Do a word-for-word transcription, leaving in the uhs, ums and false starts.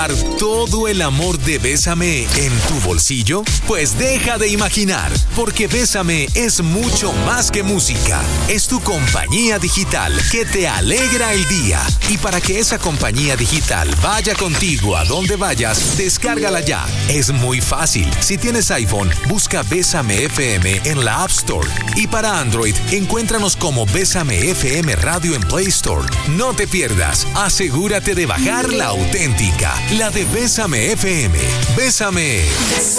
todo el amor de Bésame en tu bolsillo? Pues deja de imaginar, porque Bésame es mucho más que música. Es tu compañía digital que te alegra el día. Y para que esa compañía digital vaya contigo a donde vayas, descárgala ya. Es muy fácil. Si tienes iPhone, busca Bésame F M en la App Store. Y para Android, encuéntranos como Bésame F M Radio en Play Store. No te pierdas. Asegúrate de bajar la auténtica, la de Bésame F M. Bésame.